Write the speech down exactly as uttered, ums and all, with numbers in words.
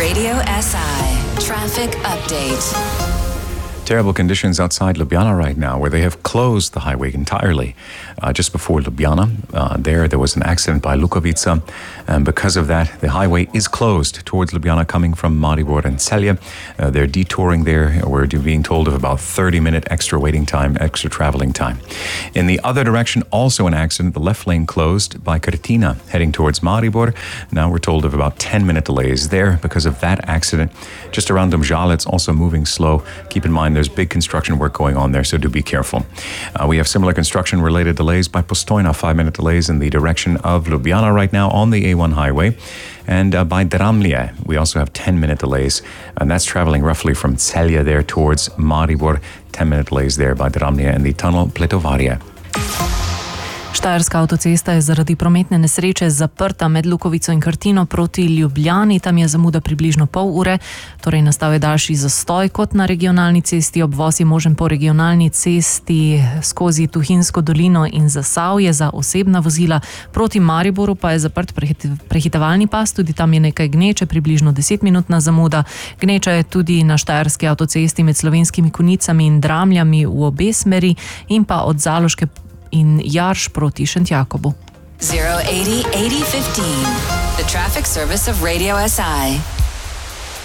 Radio S I Traffic Update. Terrible conditions outside Ljubljana right now, where they have closed the highway entirely. Uh, just before Ljubljana, uh, there there was an accident by Lukovica, and because of that, the highway is closed towards Ljubljana, coming from Maribor and Celje. Uh, they're detouring there. We're being told of about thirty minute extra waiting time, extra traveling time. In the other direction, also an accident. The left lane closed by Krtina, heading towards Maribor. Now we're told of about ten minute delays there because of that accident. Just around Domžale, it's also moving slow. Keep in mind, there's big construction work going on there, so do be careful. Uh, we have similar construction-related delays by Postojna, five-minute delays in the direction of Ljubljana right now on the A one highway. And uh, by Dramlje, we also have ten-minute delays, and that's traveling roughly from Celje there towards Maribor. ten-minute delays there by Dramlje and the tunnel Pletovarje. Štajerska avtocesta je zaradi prometne nesreče zaprta med Lukovico in Krtino proti Ljubljani. Tam je zamuda približno pol ure, torej nastal je daljši zastoj kot na regionalni cesti. Obvoz je možen po regionalni cesti skozi Tuhinjsko dolino in Zasavje za osebna vozila. Proti Mariboru pa je zaprt prehitevalni pas, tudi tam je nekaj gneče, približno desetminutna zamuda. Gneča je tudi na štajerski avtocesti med Slovenskimi Konjicami in Dramljami v obe smeri in pa od Zaloške in Jarš proti Šentjakobu. zero eighty eighty fifteen, the traffic service of Radio S I.